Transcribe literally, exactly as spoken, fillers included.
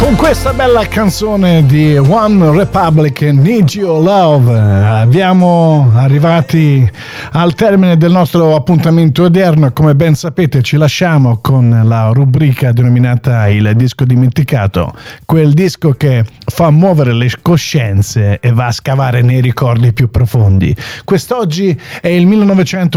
Questa bella canzone di One Republic, Need Your Love. Abbiamo arrivati al termine del nostro appuntamento odierno. Come ben sapete, ci lasciamo con la rubrica denominata Il disco dimenticato, quel disco che fa muovere le coscienze e va a scavare nei ricordi più profondi. Quest'oggi è il millenovecento